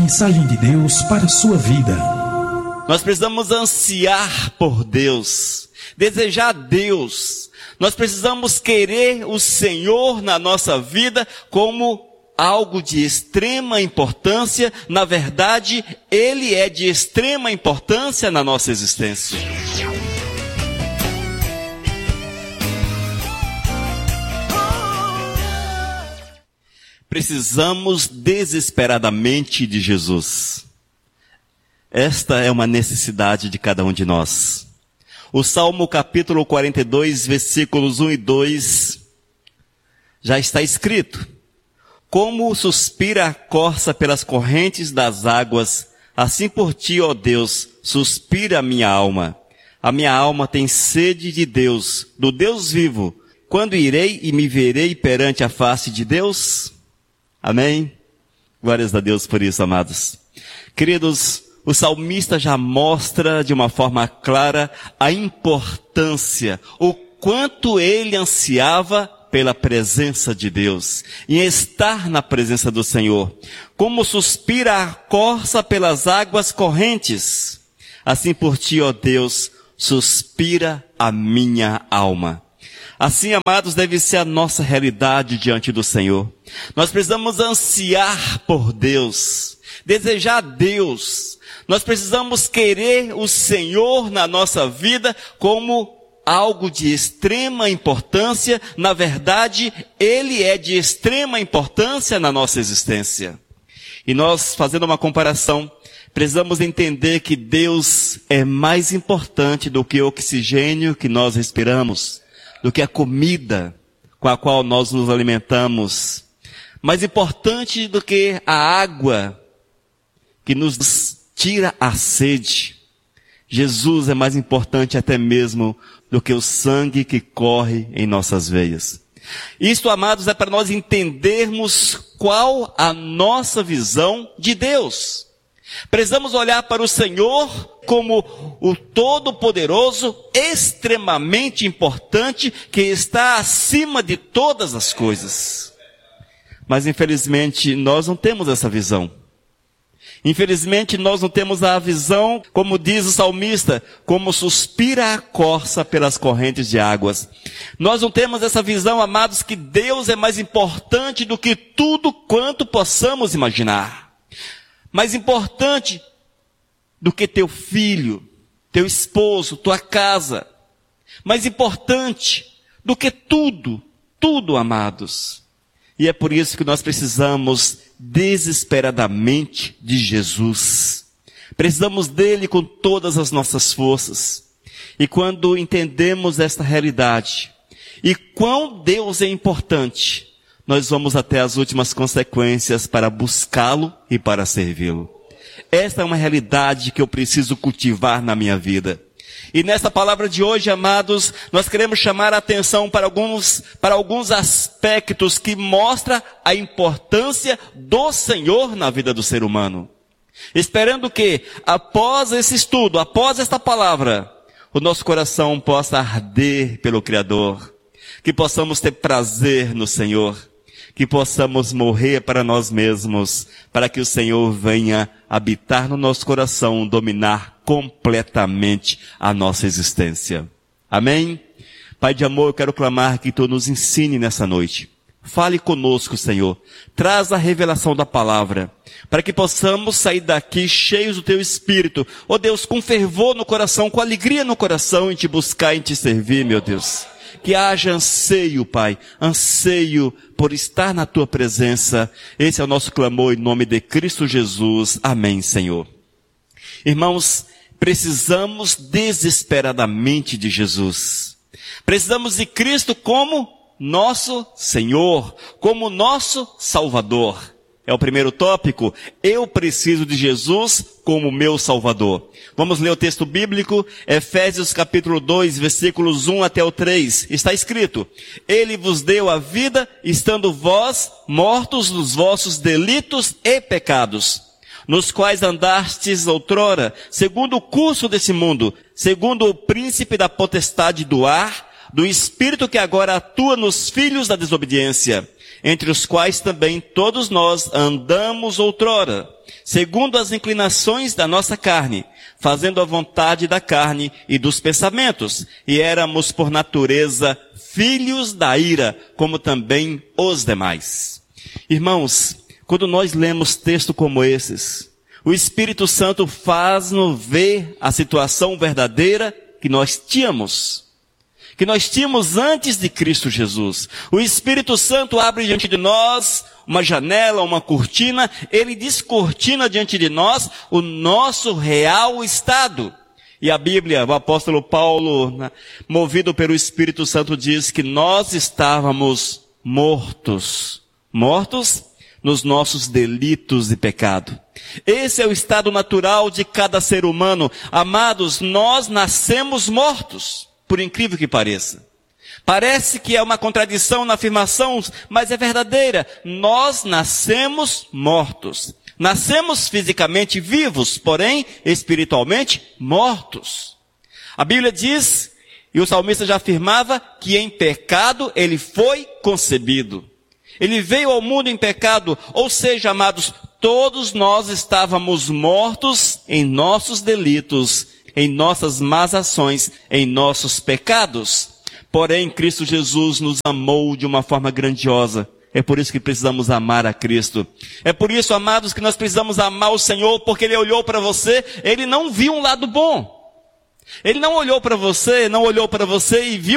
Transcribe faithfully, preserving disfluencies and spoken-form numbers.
mensagem de Deus para a sua vida. Nós precisamos ansiar por Deus, desejar Deus. Nós precisamos querer o Senhor na nossa vida como algo de extrema importância. Na verdade, Ele é de extrema importância na nossa existência. Precisamos desesperadamente de Jesus. Esta é uma necessidade de cada um de nós. O Salmo capítulo quarenta e dois, versículos um e dois, já está escrito: como suspira a corça pelas correntes das águas, assim por ti, ó Deus, suspira a minha alma. A minha alma tem sede de Deus, do Deus vivo. Quando irei e me verei perante a face de Deus? Amém? Glórias a Deus por isso, amados. Queridos, o salmista já mostra de uma forma clara a importância, o quanto ele ansiava pela presença de Deus, em estar na presença do Senhor. Como suspira a corça pelas águas correntes, assim por ti, ó Deus, suspira a minha alma. Assim, amados, deve ser a nossa realidade diante do Senhor. Nós precisamos ansiar por Deus, desejar Deus. Nós precisamos querer o Senhor na nossa vida como algo de extrema importância. Na verdade, Ele é de extrema importância na nossa existência. E nós, fazendo uma comparação, precisamos entender que Deus é mais importante do que o oxigênio que nós respiramos, do que a comida com a qual nós nos alimentamos, mais importante do que a água que nos tira a sede. Jesus é mais importante até mesmo do que o sangue que corre em nossas veias. Isto, amados, é para nós entendermos qual a nossa visão de Deus. Precisamos olhar para o Senhor como o Todo-Poderoso, extremamente importante, que está acima de todas as coisas. Mas infelizmente nós não temos essa visão. Infelizmente nós não temos a visão, como diz o salmista, como suspira a corça pelas correntes de águas. Nós não temos essa visão, amados, que Deus é mais importante do que tudo quanto possamos imaginar. Mais importante do que teu filho, teu esposo, tua casa. Mais importante do que tudo, tudo, amados. E é por isso que nós precisamos desesperadamente de Jesus. Precisamos dele com todas as nossas forças. E quando entendemos esta realidade, e quão Deus é importante, nós vamos até as últimas consequências para buscá-lo e para servi-lo. Esta é uma realidade que eu preciso cultivar na minha vida. E nesta palavra de hoje, amados, nós queremos chamar a atenção para alguns, para alguns aspectos que mostram a importância do Senhor na vida do ser humano. Esperando que, após esse estudo, após esta palavra, o nosso coração possa arder pelo Criador, que possamos ter prazer no Senhor, que possamos morrer para nós mesmos, para que o Senhor venha habitar no nosso coração, dominar completamente a nossa existência. Amém? Pai de amor, eu quero clamar que Tu nos ensine nessa noite. Fale conosco, Senhor. Traz a revelação da palavra, para que possamos sair daqui cheios do Teu Espírito. Ó Deus, com fervor no coração, com alegria no coração, em Te buscar e em Te servir, meu Deus. Que haja anseio, Pai, anseio por estar na Tua presença. Esse é o nosso clamor em nome de Cristo Jesus. Amém, Senhor. Irmãos, precisamos desesperadamente de Jesus. Precisamos de Cristo como nosso Senhor, como nosso Salvador. É o primeiro tópico. Eu preciso de Jesus como meu Salvador. Vamos ler o texto bíblico, Efésios capítulo dois, versículos um até o três. Está escrito: Ele vos deu a vida, estando vós mortos nos vossos delitos e pecados, nos quais andastes outrora, segundo o curso desse mundo, segundo o príncipe da potestade do ar, do espírito que agora atua nos filhos da desobediência, entre os quais também todos nós andamos outrora, segundo as inclinações da nossa carne, fazendo a vontade da carne e dos pensamentos, e éramos por natureza filhos da ira, como também os demais. Irmãos, quando nós lemos textos como esses, o Espírito Santo faz-nos ver a situação verdadeira que nós tínhamos, que nós tínhamos antes de Cristo Jesus. O Espírito Santo abre diante de nós uma janela, uma cortina, ele descortina diante de nós o nosso real estado. E a Bíblia, o apóstolo Paulo, movido pelo Espírito Santo, diz que nós estávamos mortos. Mortos nos nossos delitos e pecado. Esse é o estado natural de cada ser humano. Amados, nós nascemos mortos, por incrível que pareça. Parece que é uma contradição na afirmação, mas é verdadeira. Nós nascemos mortos. Nascemos fisicamente vivos, porém espiritualmente mortos. A Bíblia diz, e o salmista já afirmava, que em pecado ele foi concebido. Ele veio ao mundo em pecado, ou seja, amados, todos nós estávamos mortos em nossos delitos, em nossas más ações, em nossos pecados. Porém, Cristo Jesus nos amou de uma forma grandiosa. É por isso que precisamos amar a Cristo. É por isso, amados, que nós precisamos amar o Senhor, porque Ele olhou para você, Ele não viu um lado bom. Ele não olhou para você, não olhou para você e viu